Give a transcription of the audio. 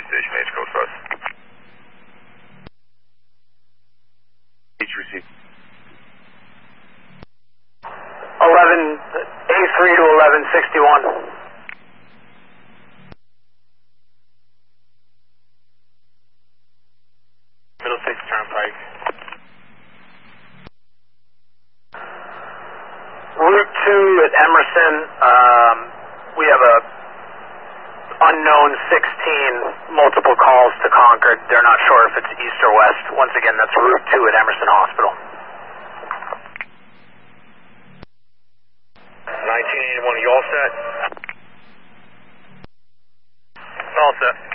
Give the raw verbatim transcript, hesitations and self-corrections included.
Station H code for us. H received. eleven, A three to eleven sixty-one. Middlesex Turnpike. Route two at Emerson, um, we have a unknown sixteen, multiple calls to Concord. They're not sure if it's east or west. Once again, that's Route two at Emerson Hospital. nineteen eighty-one, you all set? All set.